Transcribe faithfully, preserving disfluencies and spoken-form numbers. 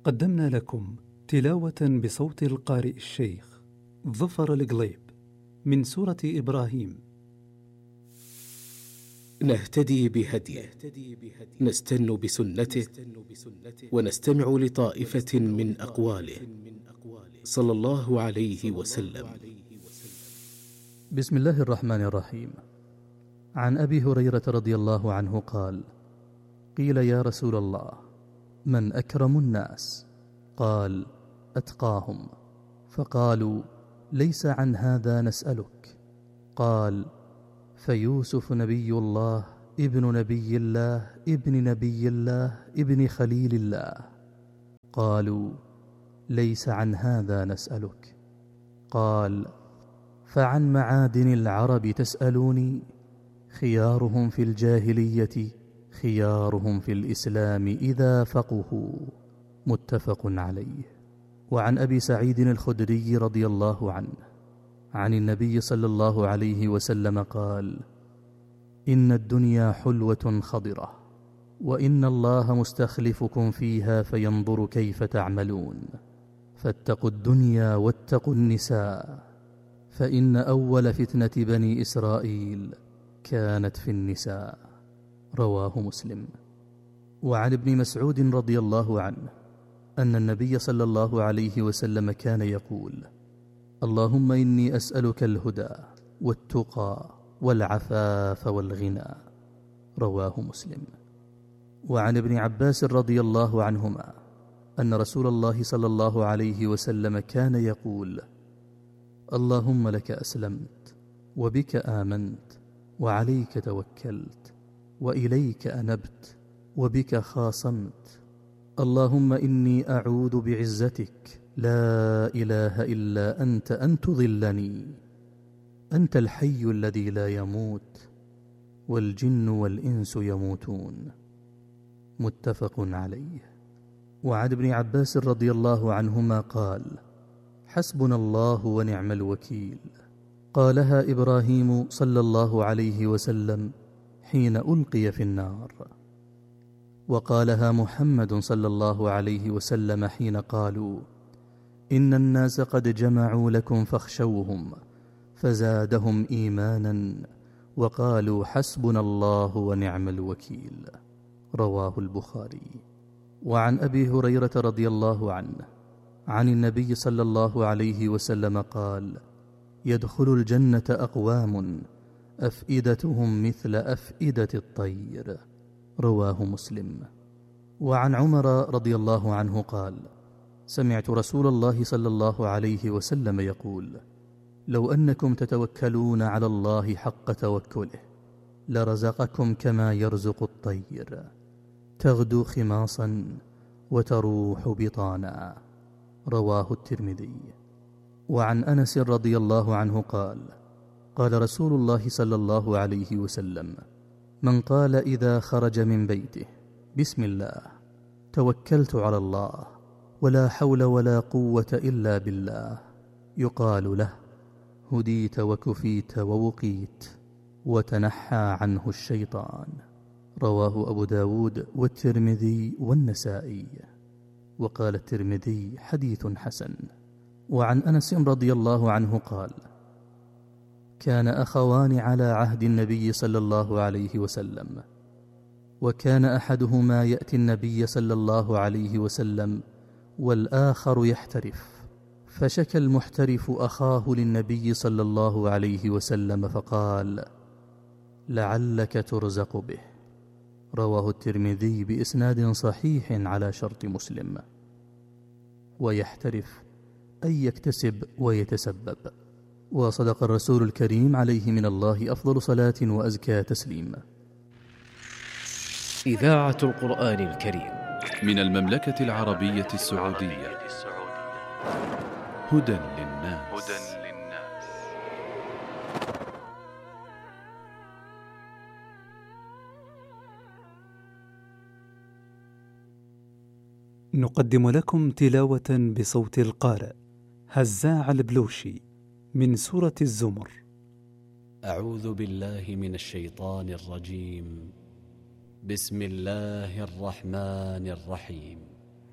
قدمنا لكم تلاوة بصوت القارئ الشيخ ظفر القليب من سورة إبراهيم. نهتدي بهديه، نستن بسنته، ونستمع لطائفة من أقواله صلى الله عليه وسلم. بسم الله الرحمن الرحيم. عن أبي هريرة رضي الله عنه قال: قيل يا رسول الله، من أكرم الناس؟ قال: أتقاهم. فقالوا: ليس عن هذا نسألك. قال: فيوسف نبي الله ابن نبي الله ابن نبي الله ابن خليل الله. قالوا: ليس عن هذا نسألك. قال: فعن معادن العرب تسألوني؟ خيارهم في الجاهلية خيارهم في الإسلام إذا فقهوا. متفق عليه. وعن أبي سعيد الخدري رضي الله عنه عن النبي صلى الله عليه وسلم قال: إن الدنيا حلوة خضرة، وإن الله مستخلفكم فيها فينظر كيف تعملون، فاتقوا الدنيا واتقوا النساء، فإن أول فتنة بني إسرائيل كانت في النساء. رواه مسلم. وعن ابن مسعود رضي الله عنه أن النبي صلى الله عليه وسلم كان يقول: اللهم إني أسألك الهدى والتقى والعفاف والغنى. رواه مسلم. وعن ابن عباس رضي الله عنهما أن رسول الله صلى الله عليه وسلم كان يقول: اللهم لك أسلمت، وبك آمنت، وعليك توكلت، وإليك أنبت، وبك خاصمت. اللهم إني أعوذ بعزتك لا إله إلا أنت أن تضلني. أنت الحي الذي لا يموت، والجن والإنس يموتون. متفق عليه. وعن ابن عباس رضي الله عنهما قال: حسبنا الله ونعم الوكيل. قالها إبراهيم صلى الله عليه وسلم حين ألقي في النار، وقالها محمد صلى الله عليه وسلم حين قالوا: إن الناس قد جمعوا لكم فاخشوهم، فزادهم إيمانا وقالوا حسبنا الله ونعم الوكيل. رواه البخاري. وعن أبي هريرة رضي الله عنه عن النبي صلى الله عليه وسلم قال: يدخل الجنة أقوام أفئدتهم مثل أفئدة الطير. رواه مسلم. وعن عمر رضي الله عنه قال: سمعت رسول الله صلى الله عليه وسلم يقول: لو أنكم تتوكلون على الله حق توكله لرزقكم كما يرزق الطير، تغدو خماصا وتروح بطانا. رواه الترمذي. وعن أنس رضي الله عنه قال: قال رسول الله صلى الله عليه وسلم: من قال إذا خرج من بيته بسم الله توكلت على الله ولا حول ولا قوة إلا بالله، يقال له: هديت وكفيت ووقيت وتنحى عنه الشيطان. رواه أبو داود والترمذي والنسائي. وقال الترمذي: حديث حسن. وعن أنس رضي الله عنه قال: كان أخوان على عهد النبي صلى الله عليه وسلم، وكان أحدهما يأتي النبي صلى الله عليه وسلم والآخر يحترف، فشكى المحترف أخاه للنبي صلى الله عليه وسلم فقال: لعلك ترزق به. رواه الترمذي بإسناد صحيح على شرط مسلم. ويحترف أي يكتسب ويتسبب. وصدق الرسول الكريم عليه من الله أفضل صلاة وأزكى تسليم. إذاعة القرآن الكريم من المملكة العربية السعودية. هدى للناس. نقدم لكم تلاوة بصوت القارئ هزاع البلوشي من سورة الزمر. أعوذ بالله من الشيطان الرجيم. بسم الله الرحمن الرحيم.